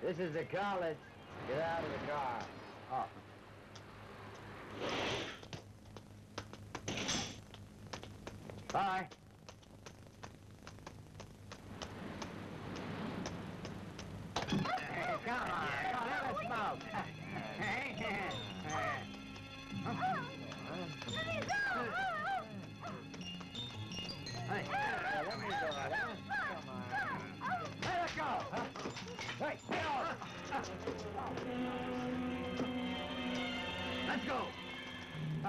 This is the college. Get out of the car. Oh. Bye. Hey, come on, have a smoke. Let me go! Hey, let me go. Come on. Let it go. Hey, get off. Let's go.